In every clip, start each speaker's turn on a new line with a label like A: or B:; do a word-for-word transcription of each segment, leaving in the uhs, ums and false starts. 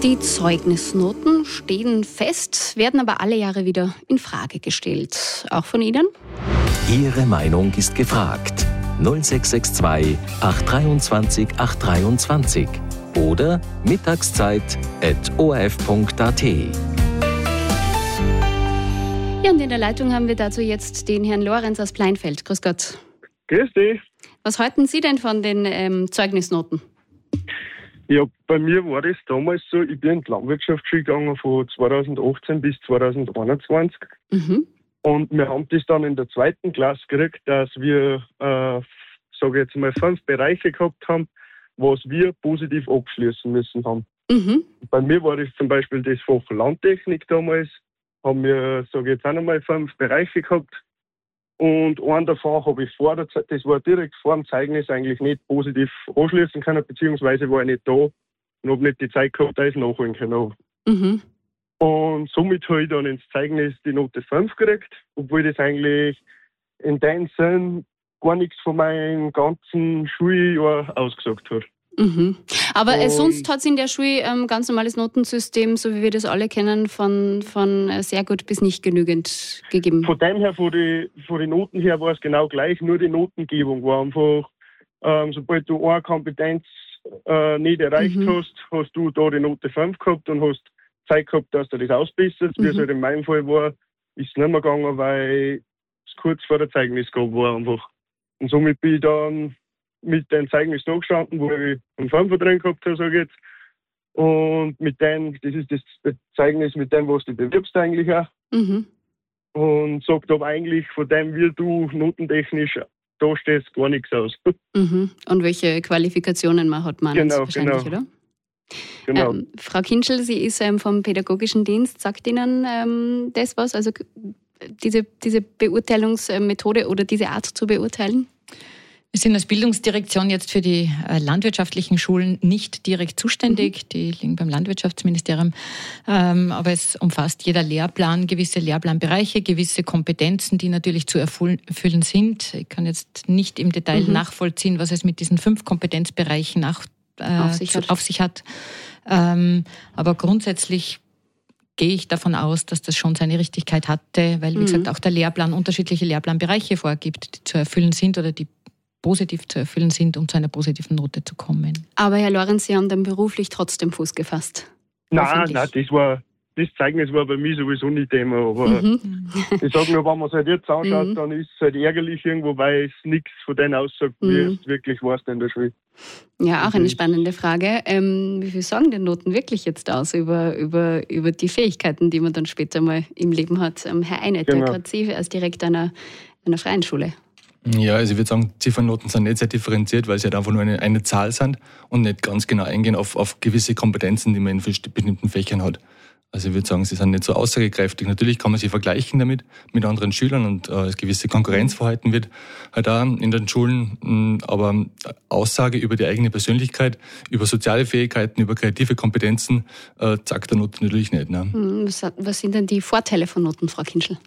A: Die Zeugnisnoten stehen fest, werden aber alle Jahre wieder in Frage gestellt. Auch von Ihnen?
B: Ihre Meinung ist gefragt. null sechs sechs zwei acht zwei acht drei oder mittagszeit at o r f punkt a t.
A: Ja, und in der Leitung haben wir dazu jetzt den Herrn Lorenz aus Pleinfeld. Grüß Gott.
C: Grüß dich.
A: Was halten Sie denn von den ähm, Zeugnisnoten?
C: Ja, bei mir war das damals so, ich bin in die Landwirtschaftsschule gegangen von zweitausendachtzehn bis zweitausendeinundzwanzig. Mhm. Und wir haben das dann in der zweiten Klasse gekriegt, dass wir, äh, sage jetzt mal, fünf Bereiche gehabt haben, was wir positiv abschließen müssen haben. Mhm. Bei mir war das zum Beispiel das Fach Landtechnik damals, haben wir, sage jetzt auch nochmal, fünf Bereiche gehabt. Und einen davon habe ich vor der Zeit, das war direkt vor dem Zeugnis, eigentlich nicht positiv anschließen können, beziehungsweise war ich nicht da und habe nicht die Zeit gehabt, dass ich nachholen können. Mhm. Und somit habe ich dann ins Zeugnis die Note fünf gekriegt, obwohl das eigentlich in dem Sinn gar nichts von meinem ganzen Schuljahr ausgesagt hat.
A: Mhm. Aber äh, sonst hat es in der Schule ein ähm, ganz normales Notensystem, so wie wir das alle kennen, von, von äh, sehr gut bis nicht genügend gegeben.
C: Von dem her, von den von die Noten her war es genau gleich, nur die Notengebung war einfach, ähm, sobald du eine Kompetenz äh, nicht erreicht mhm. hast, hast du da die Note fünf gehabt und hast Zeit gehabt, dass du das ausbesserst. Mhm. Wie es halt in meinem Fall war, ist es nicht mehr gegangen, weil es kurz vor der Zeugnis gab war einfach. Und somit bin ich dann mit dem Zeugnis da gestanden, wo ich einen Fünfer drin gehabt habe, sage ich jetzt. Und mit dem, das ist das Zeugnis, mit dem, was du bewirbst eigentlich auch. Mhm. Und sagt aber eigentlich von dem, wie du notentechnisch da stehst, gar nichts aus.
A: Mhm. Und welche Qualifikationen man hat man
C: genau,
A: wahrscheinlich,
C: genau.
A: oder?
C: Genau.
A: Ähm, Frau Kinschel, sie ist ähm, vom Pädagogischen Dienst. Sagt Ihnen ähm, das was? Also diese, diese Beurteilungsmethode oder diese Art zu beurteilen?
D: Wir sind als Bildungsdirektion jetzt für die landwirtschaftlichen Schulen nicht direkt zuständig. Mhm. Die liegen beim Landwirtschaftsministerium. Aber es umfasst jeder Lehrplan gewisse Lehrplanbereiche, gewisse Kompetenzen, die natürlich zu erfüllen sind. Ich kann jetzt nicht im Detail mhm. nachvollziehen, was es mit diesen fünf Kompetenzbereichen nach, äh, auf, sich zu, auf sich hat. Aber grundsätzlich gehe ich davon aus, dass das schon seine Richtigkeit hatte, weil, wie mhm. gesagt, auch der Lehrplan unterschiedliche Lehrplanbereiche vorgibt, die zu erfüllen sind oder die positiv zu erfüllen sind, um zu einer positiven Note zu kommen.
A: Aber Herr Lorenz, Sie haben dann beruflich trotzdem Fuß gefasst?
C: Nein, nein, das war, das Zeugnis war bei mir sowieso nicht Thema, aber mhm. ich sage nur, wenn man es halt jetzt anschaut, mhm. dann ist es halt ärgerlich irgendwo, weil es nichts von denen aussagt, wie mhm. es wirklich war in der Schule.
A: Ja, auch eine spannende Frage. Ähm, wie viel sagen denn Noten wirklich jetzt aus über, über, über die Fähigkeiten, die man dann später mal im Leben hat? Ähm, Herr Einetter, genau. Gerade Sie als Direktor einer, einer freien Schule.
E: Ja, also ich würde sagen, Ziffernnoten sind nicht sehr differenziert, weil sie halt einfach nur eine, eine Zahl sind und nicht ganz genau eingehen auf, auf gewisse Kompetenzen, die man in bestimmten Fächern hat. Also ich würde sagen, sie sind nicht so aussagekräftig. Natürlich kann man sie vergleichen damit, mit anderen Schülern und äh, gewisse Konkurrenzverhalten wird halt auch in den Schulen. Mh, aber Aussage über die eigene Persönlichkeit, über soziale Fähigkeiten, über kreative Kompetenzen äh, sagt der Note natürlich nicht. Ne?
A: Was, was sind denn die Vorteile von Noten, Frau Kinschel?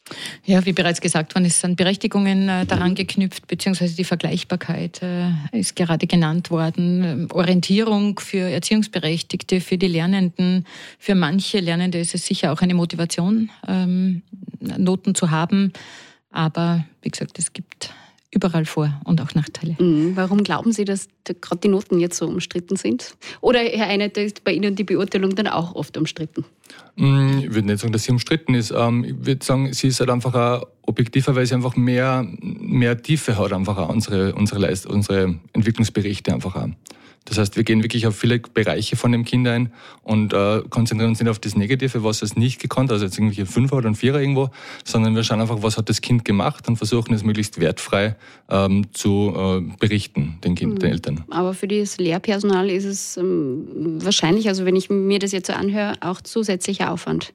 D: Ja, wie bereits gesagt worden ist, sind Berechtigungen äh, daran geknüpft, beziehungsweise die Vergleichbarkeit äh, ist gerade genannt worden. Orientierung für Erziehungsberechtigte, für die Lernenden. Für manche Lernende ist es sicher auch eine Motivation, ähm, Noten zu haben. Aber wie gesagt, es gibt überall Vor- und auch Nachteile.
A: Mhm. Warum glauben Sie, dass gerade die Noten jetzt so umstritten sind? Oder, Herr Einetter, ist bei Ihnen die Beurteilung dann auch oft umstritten?
E: Ich würde nicht sagen, dass sie umstritten ist. Ich würde sagen, sie ist halt einfach auch objektiver, weil sie einfach mehr, mehr Tiefe hat, einfach auch unsere, unsere, Leist- unsere Entwicklungsberichte einfach auch. Das heißt, wir gehen wirklich auf viele Bereiche von dem Kind ein und äh, konzentrieren uns nicht auf das Negative, was es nicht gekonnt hat, also jetzt irgendwie ein Fünfer oder ein Vierer irgendwo, sondern wir schauen einfach, was hat das Kind gemacht und versuchen es möglichst wertfrei ähm, zu äh, berichten, den Kind, mhm. den Eltern.
A: Aber für das Lehrpersonal ist es ähm, wahrscheinlich, also wenn ich mir das jetzt so anhöre, auch zusätzlicher Aufwand.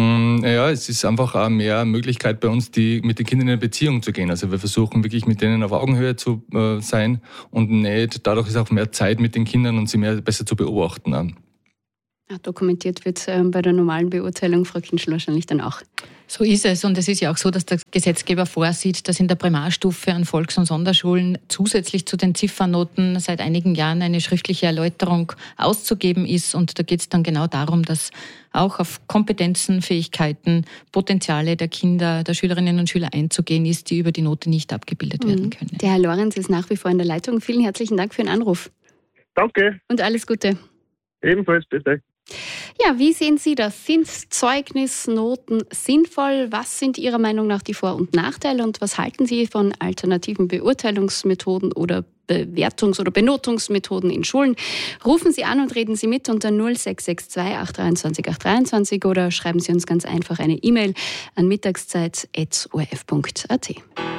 E: Ja, es ist einfach auch mehr Möglichkeit bei uns, die mit den Kindern in eine Beziehung zu gehen. Also wir versuchen wirklich mit denen auf Augenhöhe zu äh, sein und nicht, dadurch ist auch mehr Zeit mit den Kindern und sie mehr besser zu beobachten.
A: Ja, dokumentiert wird äh, bei der normalen Beurteilung, Frau Kinschl, wahrscheinlich dann auch.
D: So ist es. Und es ist ja auch so, dass der Gesetzgeber vorsieht, dass in der Primarstufe an Volks- und Sonderschulen zusätzlich zu den Ziffernoten seit einigen Jahren eine schriftliche Erläuterung auszugeben ist. Und da geht es dann genau darum, dass auch auf Kompetenzen, Fähigkeiten, Potenziale der Kinder, der Schülerinnen und Schüler einzugehen ist, die über die Note nicht abgebildet mhm. werden können.
A: Der Herr Lorenz ist nach wie vor in der Leitung. Vielen herzlichen Dank für den Anruf.
C: Danke.
A: Und alles Gute.
C: Ebenfalls, bitte.
A: Ja, wie sehen Sie das? Sind Zeugnisnoten sinnvoll? Was sind Ihrer Meinung nach die Vor- und Nachteile? Und was halten Sie von alternativen Beurteilungsmethoden oder Bewertungs- oder Benotungsmethoden in Schulen? Rufen Sie an und reden Sie mit unter null sechs sechs zwei acht zwei drei acht drei zwei oder schreiben Sie uns ganz einfach eine E-Mail an mittagszeit at o r f punkt a t.